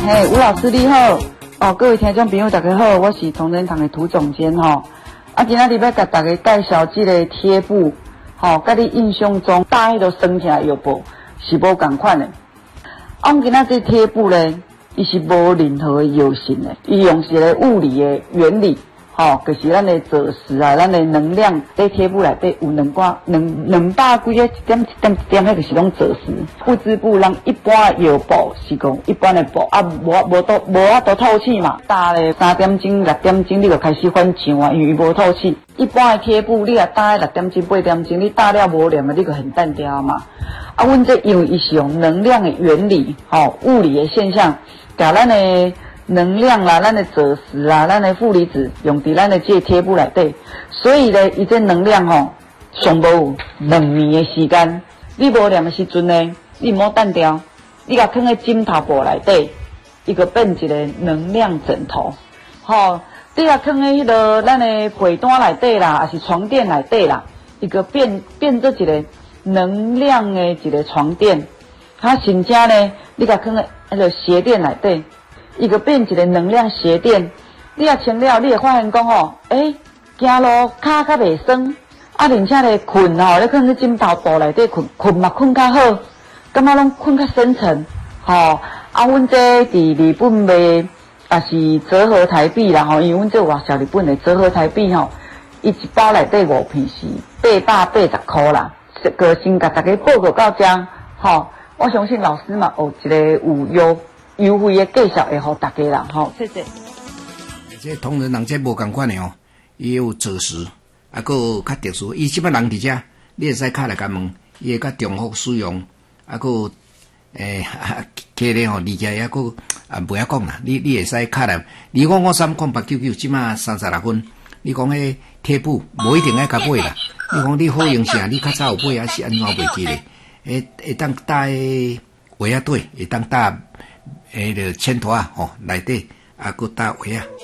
嘿，吴老师你好，哦，各位听众朋友大家好，我是同仁堂的涂总监吼。今仔日要甲大家介绍这个贴布，甲你印象中搭迄个生起来有无？是无同款的。阮今仔这贴布咧，伊是无任何的药性的，伊用是个物理的原理。就是咱的锗石啊，咱的能量在贴布内底有两百几个一点，迄个是拢锗石。不织布，咱一般的药布是讲一般的布无都透气嘛。搭咧3点钟、6点钟，你就开始翻墙啊，因为无透气。一般的贴布，你若搭6点钟、8点钟，你搭了无黏的，你就很单调嘛。阮这因为伊是用能量的原理，物理的现象，甲咱的能量啦，咱的锗石啦，咱的负离子用伫咱的这贴布内底，所以咧，伊这能量上无有2年的时间。你无念的时阵呢，你唔好单调，你甲放在枕头布内底，伊个变一个能量枕头。你甲放在迄个咱的被单内底啦，还是床垫内底啦，伊个变做一个能量的一个床垫。甚至呢，你甲放在迄个鞋垫内底。伊个变一个能量鞋垫，你啊穿了，你会发现讲行路骹较袂酸，而且咧困咧放在枕头布内底困嘛困较好，感觉拢困较深沉。阮这伫日本卖也是折合台币啦因为阮这外销日本的折合台币伊一包内底5片是880块啦。个先甲大家报告到这我相信老师嘛有一个有优惠的介绍会互大家啦，谢谢。 这同仁人这无共款的伊有锗石，佮较特殊。伊即摆人伫遮，你会使敲来甲问，伊会较重复使用，佮起咧离家抑佮袂晓讲啦。你会使敲来，2553899，即摆36分。你讲迄贴布，无一定爱甲买啦。你讲你好用啥，你较早有买还是安怎袂记咧？会当搭鞋仔底，会当搭。就签拖内底，佮搭鞋仔。